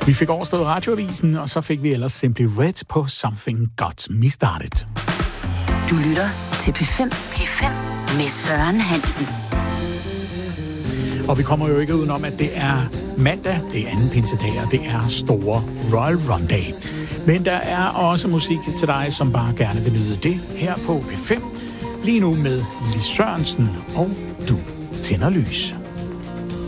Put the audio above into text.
Vi fik overstået radioavisen, og så fik vi ellers Simply Red på Something Got Me Started. Du lytter til P5. P5 med Søren Hansen. Og vi kommer jo ikke udenom, at det er mandag, det er anden pinsedag, og det er store Royal Run Day. Men der er også musik til dig, som bare gerne vil nyde det her på P5. Lige nu med Lis Sørensen og Du tænder lys.